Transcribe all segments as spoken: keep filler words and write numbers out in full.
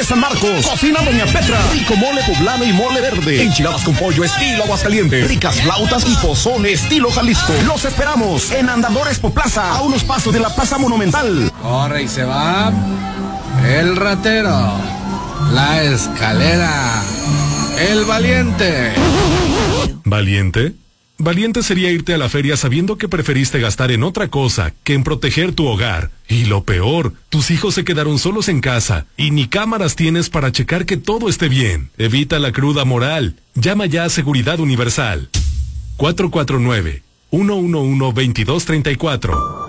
de San Marcos. Cocina Doña Petra. Rico mole poblano y mole verde. Enchiladas con pollo estilo Aguascalientes. Ricas flautas y pozole estilo Jalisco. Los esperamos en Andador Expo Plaza, a unos pasos de la Plaza Monumental. Corre y se va el ratero, la escalera, el valiente. ¿Valiente? Valiente sería irte a la feria sabiendo que preferiste gastar en otra cosa que en proteger tu hogar. Y lo peor, tus hijos se quedaron solos en casa y ni cámaras tienes para checar que todo esté bien. Evita la cruda moral. Llama ya a Seguridad Universal. cuatro cuatro nueve, uno uno uno, dos dos tres cuatro.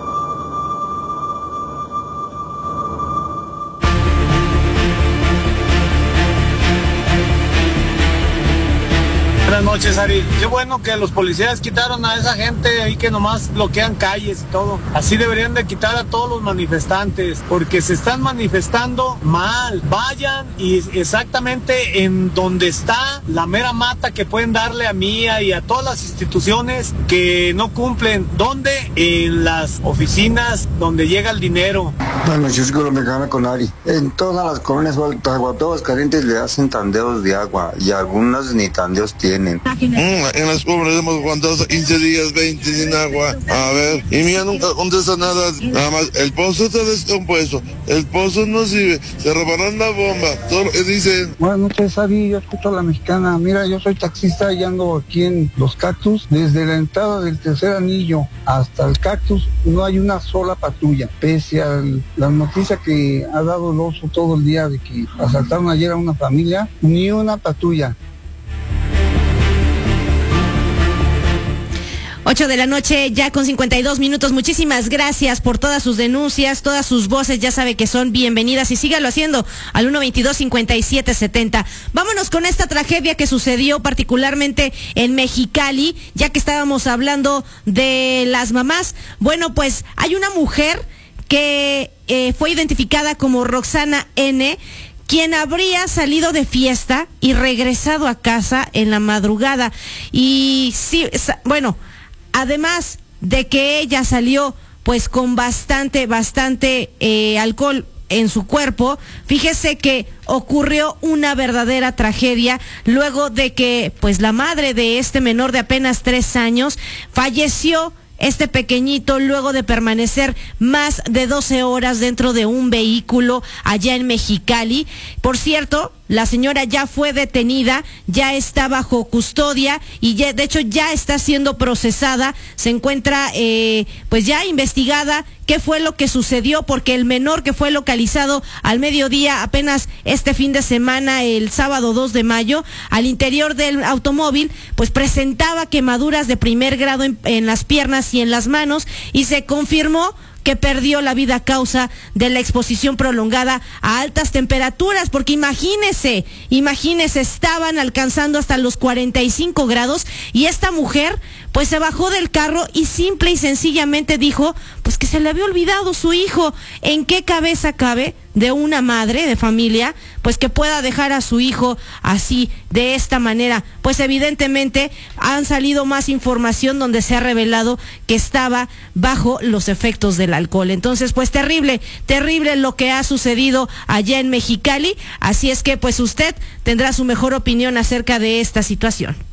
Buenas noches, Ari. Qué bueno que los policías quitaron a esa gente ahí que nomás bloquean calles y todo. Así deberían de quitar a todos los manifestantes, porque se están manifestando mal. Vayan y exactamente en donde está la mera mata que pueden darle a Mía y a todas las instituciones que no cumplen. ¿Dónde? En las oficinas donde llega el dinero. Buenas noches, Colombiana con Ari. En todas las colonias Aguascalientes le hacen tandeos de agua y algunas ni tandeos tienen. Mm, en las pobres hemos aguantado quince días, veinte sin agua. A ver, y mira, nunca contesta nada. Nada más, el pozo está descompuesto, el pozo no sirve, se robarán la bomba, todo lo que dicen. Buenas noches, Ari, yo escucho a la mexicana. Mira, yo soy taxista y ando aquí en Los Cactus. Desde la entrada del tercer anillo hasta el Cactus no hay una sola patrulla. Pese a la noticia que ha dado el oso todo el día de que asaltaron ayer a una familia, ni una patrulla. ocho de la noche, ya con cincuenta y dos minutos. Muchísimas gracias por todas sus denuncias, todas sus voces, ya sabe que son bienvenidas y sígalo haciendo al uno veintidós, cincuenta y siete setenta. Vámonos con esta tragedia que sucedió particularmente en Mexicali, ya que estábamos hablando de las mamás. Bueno, pues hay una mujer que eh, fue identificada como Roxana N., quien habría salido de fiesta y regresado a casa en la madrugada. Y sí, bueno, además de que ella salió pues con bastante, bastante eh, alcohol en su cuerpo, fíjese que ocurrió una verdadera tragedia luego de que pues la madre de este menor de apenas tres años falleció. Este pequeñito, luego de permanecer más de doce horas dentro de un vehículo allá en Mexicali. Por cierto, la señora ya fue detenida, ya está bajo custodia y ya, de hecho ya está siendo procesada. Se encuentra eh, pues ya investigada qué fue lo que sucedió, porque el menor que fue localizado al mediodía apenas este fin de semana, el sábado dos de mayo, al interior del automóvil, pues presentaba quemaduras de primer grado en, en las piernas y en las manos, y se confirmó que perdió la vida a causa de la exposición prolongada a altas temperaturas, porque imagínese, imagínese, estaban alcanzando hasta los cuarenta y cinco grados y esta mujer pues se bajó del carro y simple y sencillamente dijo pues que se le había olvidado su hijo. ¿En qué cabeza cabe de una madre de familia pues que pueda dejar a su hijo así, de esta manera? Pues evidentemente han salido más información donde se ha revelado que estaba bajo los efectos del alcohol. Entonces pues terrible, terrible lo que ha sucedido allá en Mexicali, así es que pues usted tendrá su mejor opinión acerca de esta situación.